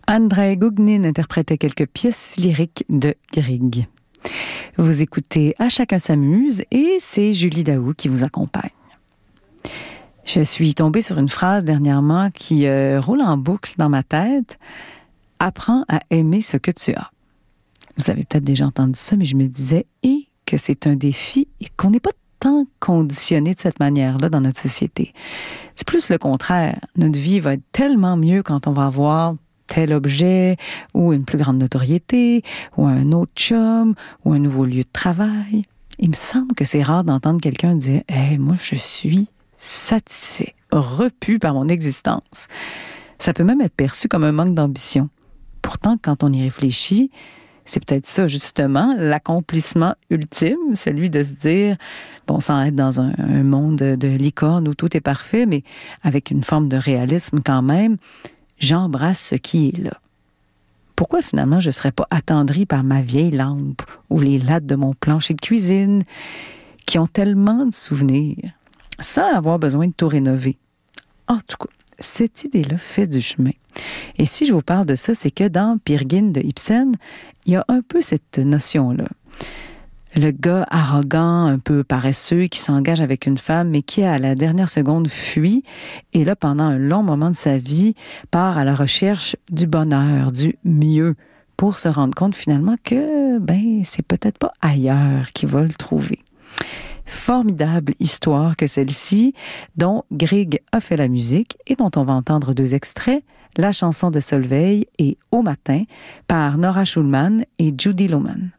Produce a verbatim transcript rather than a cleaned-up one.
Andrei Gougnin interprétait quelques pièces lyriques de Grieg. Vous écoutez À chacun s'amuse et c'est Julie Daou qui vous accompagne. Je suis tombée sur une phrase dernièrement qui euh, roule en boucle dans ma tête. « Apprends à aimer ce que tu as ». Vous avez peut-être déjà entendu ça, mais je me disais et que c'est un défi et qu'on n'est pas tant conditionné de cette manière-là dans notre société. C'est plus le contraire. Notre vie va être tellement mieux quand on va avoir tel objet, ou une plus grande notoriété, ou un autre chum, ou un nouveau lieu de travail. Il me semble que c'est rare d'entendre quelqu'un dire « Hey, moi, je suis satisfait, repu par mon existence. » Ça peut même être perçu comme un manque d'ambition. Pourtant, quand on y réfléchit, c'est peut-être ça, justement, l'accomplissement ultime, celui de se dire, bon, sans être dans un, un monde de licorne où tout est parfait, mais avec une forme de réalisme quand même, j'embrasse ce qui est là. Pourquoi finalement je ne serais pas attendrie par ma vieille lampe ou les lattes de mon plancher de cuisine qui ont tellement de souvenirs sans avoir besoin de tout rénover? En tout cas, cette idée-là fait du chemin. Et si je vous parle de ça, c'est que dans Peer Gynt de Ibsen, il y a un peu cette notion-là. Le gars arrogant, un peu paresseux, qui s'engage avec une femme, mais qui, à la dernière seconde, fuit, et là, pendant un long moment de sa vie, part à la recherche du bonheur, du mieux, pour se rendre compte finalement que, ben, c'est peut-être pas ailleurs qu'il va le trouver. Formidable histoire que celle-ci, dont Grieg a fait la musique et dont on va entendre deux extraits, la chanson de Solveig et Au matin, par Nora Schulman et Judy Lohman.